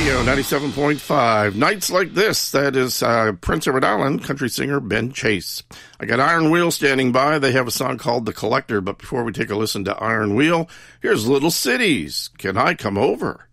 Radio 97.5. Nights Like This, that is Prince of Rhode Island country singer Ben Chase. I got Iron Wheel standing by. They have a song called The Collector, but before we take a listen to Iron Wheel, here's Little Cities. Can I Come Over?